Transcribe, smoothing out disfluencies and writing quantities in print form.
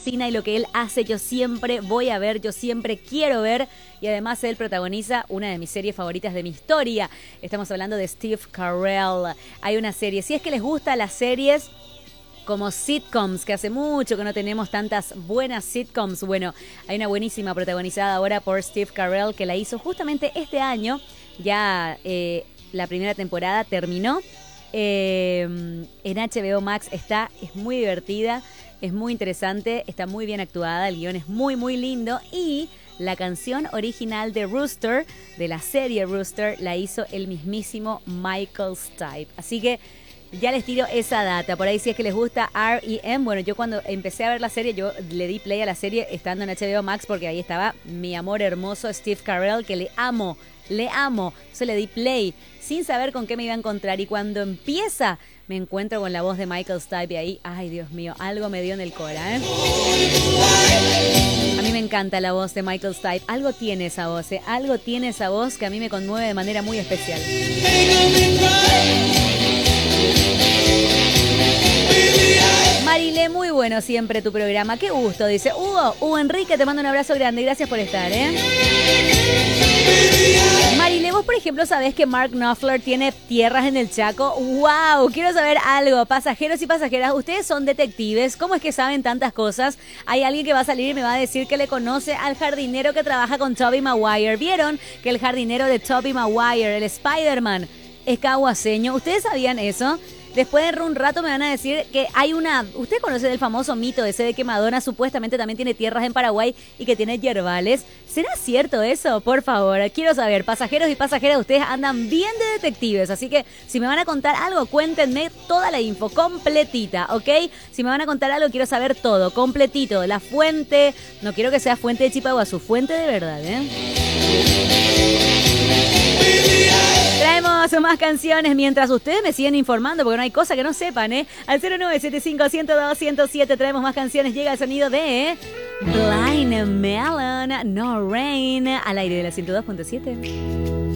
fascina y lo que él hace yo siempre voy a ver, yo siempre quiero ver. Y además él protagoniza una de mis series favoritas de mi historia. Estamos hablando de Steve Carell. Hay una serie, si es que les gustan las series como sitcoms, que hace mucho que no tenemos tantas buenas sitcoms. Bueno, hay una buenísima protagonizada ahora por Steve Carell que la hizo justamente este año. Ya la primera temporada terminó. En HBO Max es muy divertida, es muy interesante, está muy bien actuada, el guión es muy muy lindo y la canción original de Rooster, de la serie Rooster, la hizo el mismísimo Michael Stipe. Así que ya les tiro esa data. Por ahí si es que les gusta R.E.M. Bueno, yo cuando empecé a ver la serie, yo le di play a la serie estando en HBO Max porque ahí estaba mi amor hermoso Steve Carell, que le amo. Entonces le di play sin saber con qué me iba a encontrar. Y cuando empieza, me encuentro con la voz de Michael Stipe y ahí, ay Dios mío, algo me dio en el cora, ¿eh? A mí me encanta la voz de Michael Stipe. Algo tiene esa voz, ¿eh? Algo tiene esa voz que a mí me conmueve de manera muy especial. Marile, muy bueno siempre tu programa. Qué gusto, dice Hugo Enrique, te mando un abrazo grande y gracias por estar, ¿eh? Marile, vos por ejemplo sabés que Mark Knopfler tiene tierras en el Chaco. ¡Wow! Quiero saber algo. Pasajeros y pasajeras, ustedes son detectives. ¿Cómo es que saben tantas cosas? Hay alguien que va a salir y me va a decir que le conoce al jardinero que trabaja con Tobey Maguire. ¿Vieron que el jardinero de Tobey Maguire, el Spider-Man, es caguaseño? ¿Ustedes sabían eso? Después de un rato me van a decir que hay una... ¿Usted conoce del famoso mito ese de que Madonna supuestamente también tiene tierras en Paraguay y que tiene yerbales? ¿Será cierto eso? Por favor, quiero saber. Pasajeros y pasajeras, ustedes andan bien de detectives. Así que si me van a contar algo, cuéntenme toda la info, completita, ¿ok? Si me van a contar algo, quiero saber todo, completito. La fuente, no quiero que sea fuente de Chipaguazú, fuente de verdad, ¿eh? Traemos más canciones mientras ustedes me siguen informando, porque no hay cosa que no sepan, ¿eh? Al 0975-102-107 traemos más canciones. Llega el sonido de Blind Melon, No Rain, al aire de la 102.7.